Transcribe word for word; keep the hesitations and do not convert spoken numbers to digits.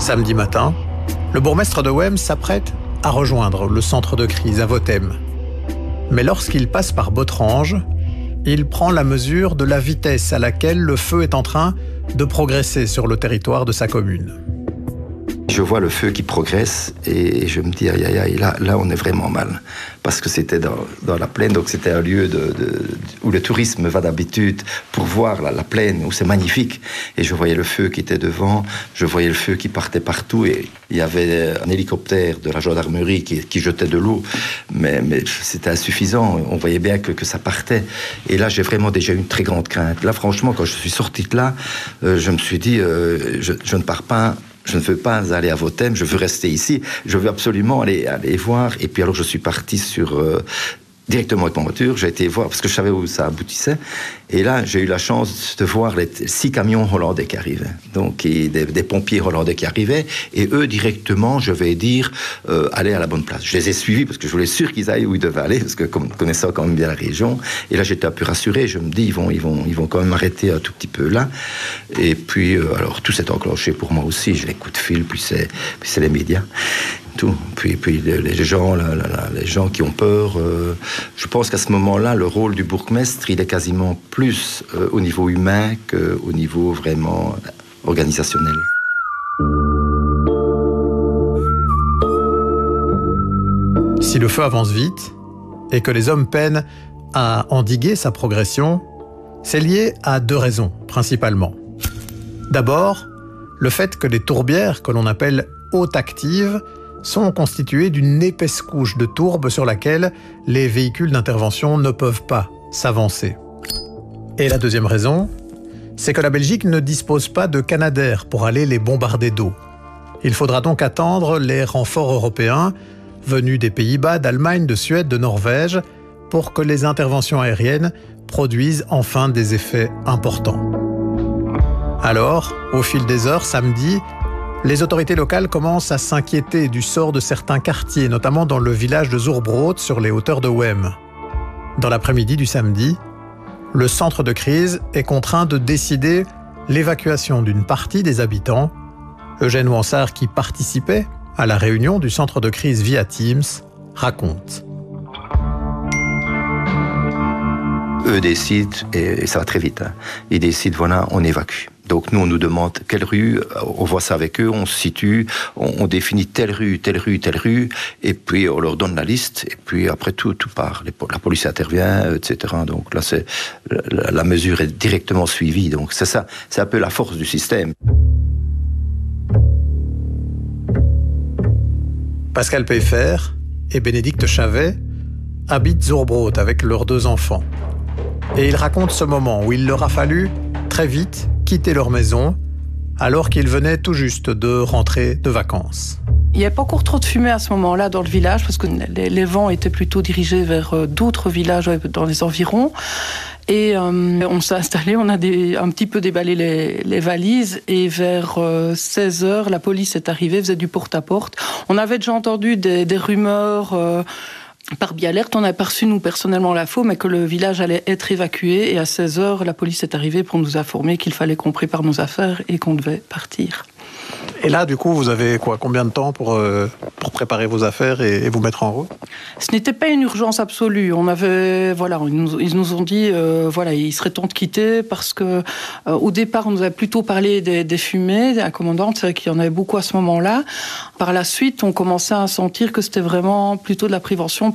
Samedi matin, le bourgmestre de Wem s'apprête à rejoindre le centre de crise à Vothem. Mais lorsqu'il passe par Botrange, il prend la mesure de la vitesse à laquelle le feu est en train de progresser sur le territoire de sa commune. Je vois le feu qui progresse et je me dis, aïe, aïe, aïe, là, là on est vraiment mal. Parce que c'était dans, dans la plaine, donc c'était un lieu de, de, où le tourisme va d'habitude pour voir la, la plaine, où c'est magnifique. Et je voyais le feu qui était devant, je voyais le feu qui partait partout. Et il y avait un hélicoptère de la gendarmerie qui, qui jetait de l'eau, mais, mais c'était insuffisant. On voyait bien que, que ça partait. Et là, j'ai vraiment déjà eu une très grande crainte. Là, franchement, quand je suis sorti de là, euh, je me suis dit, euh, je, je ne pars pas... Je ne veux pas aller à Vothem, je veux rester ici. Je veux absolument aller, aller voir. Et puis alors, je suis parti sur... Euh, directement avec ma voiture, j'ai été voir, parce que je savais où ça aboutissait. Et là, j'ai eu la chance de voir les six camions hollandais qui arrivaient. Donc, et des, des pompiers hollandais qui arrivaient. Et eux, directement, je vais dire, euh, aller à la bonne place. Je les ai suivis, parce que je voulais sûr qu'ils aillent où ils devaient aller, parce que comme connaissant quand même bien la région. Et là, j'étais un peu rassuré. Je me dis, ils vont, ils vont, ils vont quand même arrêter un tout petit peu là. Et puis, euh, alors, tout s'est enclenché pour moi aussi. J'ai les coups de fil, puis c'est, puis c'est les médias. Tout. Puis, puis les gens, la, la, la, les gens qui ont peur. Euh, je pense qu'à ce moment-là, le rôle du bourgmestre, il est quasiment plus euh, au niveau humain qu'au niveau vraiment organisationnel. Si le feu avance vite et que les hommes peinent à endiguer sa progression, c'est lié à deux raisons, principalement. D'abord, le fait que les tourbières, que l'on appelle haute active, sont constituées d'une épaisse couche de tourbe sur laquelle les véhicules d'intervention ne peuvent pas s'avancer. Et la deuxième raison, c'est que la Belgique ne dispose pas de canadair pour aller les bombarder d'eau. Il faudra donc attendre les renforts européens venus des Pays-Bas, d'Allemagne, de Suède, de Norvège, pour que les interventions aériennes produisent enfin des effets importants. Alors, au fil des heures, samedi, les autorités locales commencent à s'inquiéter du sort de certains quartiers, notamment dans le village de Zuurbrood, sur les hauteurs de Wem. Dans l'après-midi du samedi, le centre de crise est contraint de décider l'évacuation d'une partie des habitants. Eugène Wansart, qui participait à la réunion du centre de crise via Teams, raconte. Eux décident, et ça va très vite, hein. Ils décident, voilà, on évacue. Donc nous, on nous demande quelle rue, on voit ça avec eux, on se situe, on, on définit telle rue, telle rue, telle rue, et puis on leur donne la liste, et puis après tout, tout part. La police intervient, et cetera. Donc là, c'est, la, la mesure est directement suivie. Donc c'est ça, c'est un peu la force du système. Pascal Peyfer et Bénédicte Chavet habitent Zuurbrood avec leurs deux enfants. Et ils racontent ce moment où il leur a fallu, très vite, quitter leur maison, alors qu'ils venaient tout juste de rentrer de vacances. Il n'y avait pas encore trop de fumée à ce moment-là dans le village, parce que les, les vents étaient plutôt dirigés vers d'autres villages dans les environs. Et euh, on s'est installé, on a des, un petit peu déballé les, les valises, et vers euh, seize heures, la police est arrivée, faisait du porte-à-porte. On avait déjà entendu des, des rumeurs... Euh, Par Bialert, on a perçu, nous, personnellement, l'info, mais que le village allait être évacué. Et à seize heures, la police est arrivée pour nous informer qu'il fallait qu'on prépare nos affaires et qu'on devait partir. Et là, du coup, vous avez quoi, combien de temps pour, euh, pour préparer vos affaires et, et vous mettre en route ? Ce n'était pas une urgence absolue. On avait, voilà, ils nous, ils nous ont dit, euh, voilà, il serait temps de quitter parce que, euh, au départ, on nous avait plutôt parlé des, des fumées, de la commandante, c'est vrai qu'il y en avait beaucoup à ce moment-là. Par la suite, on commençait à sentir que c'était vraiment plutôt de la prévention.